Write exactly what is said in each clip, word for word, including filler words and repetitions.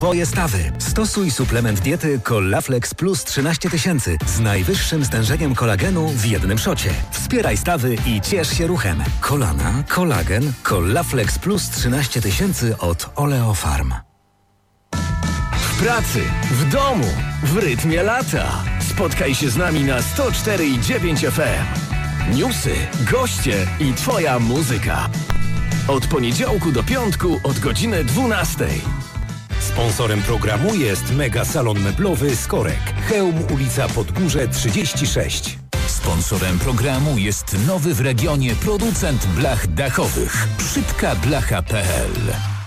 Twoje stawy. Stosuj suplement diety Collaflex Plus trzynaście tysięcy z najwyższym stężeniem kolagenu w jednym szocie. Wspieraj stawy i ciesz się ruchem. Kolana, kolagen, Collaflex Plus trzynaście tysięcy od Oleofarm. W pracy, w domu, w rytmie lata. Spotkaj się z nami na sto cztery i dziewięć F M. Newsy, goście i Twoja muzyka. Od poniedziałku do piątku od godziny dwunastej. Sponsorem programu jest Mega Salon Meblowy Skorek. Chełm, ulica Podgórze trzydzieści sześć. Sponsorem programu jest nowy w regionie producent blach dachowych. Szybka blacha kropka p l.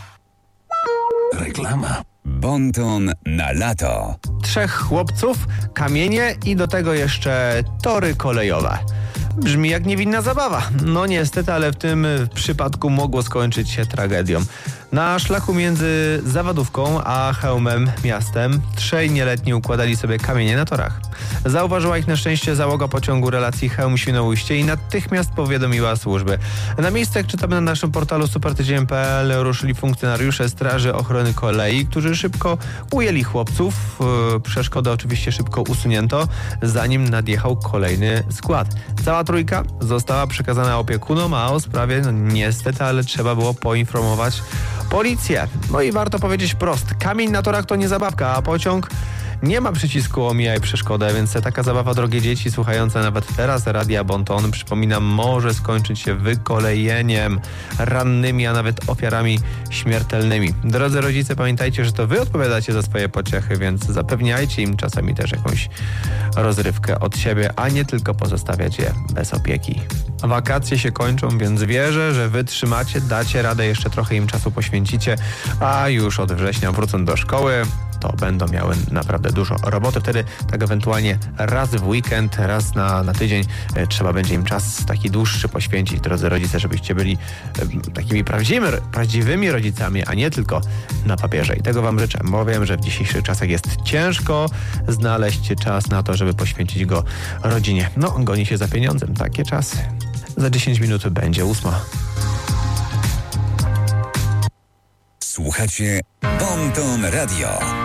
Reklama. Bonton na lato. Trzech chłopców, kamienie i do tego jeszcze tory kolejowe. Brzmi jak niewinna zabawa. No niestety, ale w tym przypadku mogło skończyć się tragedią. Na szlaku między Zawadówką a Chełmem miastem trzej nieletni układali sobie kamienie na torach. Zauważyła ich na szczęście załoga pociągu relacji Chełm-Świnoujście i natychmiast powiadomiła służby. Na miejsce, jak czytamy na naszym portalu supertydzień kropka p l, ruszyli funkcjonariusze Straży Ochrony Kolei, którzy szybko ujęli chłopców. Przeszkodę oczywiście szybko usunięto, zanim nadjechał kolejny skład. Cała trójka została przekazana opiekunom, a o sprawie no, niestety, ale trzeba było poinformować policję. No i warto powiedzieć wprost, kamień na torach to nie zabawka, a pociąg nie ma przycisku omijaj przeszkodę, więc taka zabawa, drogie dzieci słuchające nawet teraz Radia Bonton, przypominam, może skończyć się wykolejeniem, rannymi, a nawet ofiarami śmiertelnymi. Drodzy rodzice, pamiętajcie, że to wy odpowiadacie za swoje pociechy, więc zapewniajcie im czasami też jakąś rozrywkę od siebie, a nie tylko pozostawiać je bez opieki. Wakacje się kończą, więc wierzę, że wytrzymacie, dacie radę, jeszcze trochę im czasu poświęcicie, a już od września wrócą do szkoły. To będą miały naprawdę dużo roboty. Wtedy tak ewentualnie raz w weekend, raz na, na tydzień e, trzeba będzie im czas taki dłuższy poświęcić, drodzy rodzice, żebyście byli e, takimi prawdziwymi, prawdziwymi rodzicami, a nie tylko na papierze. I tego wam życzę, bo wiem, że w dzisiejszych czasach jest ciężko znaleźć czas na to, żeby poświęcić go rodzinie. No, goni się za pieniądzem. Takie czasy. Za dziesięć minut będzie ósma. Słuchacie Bonton Radio.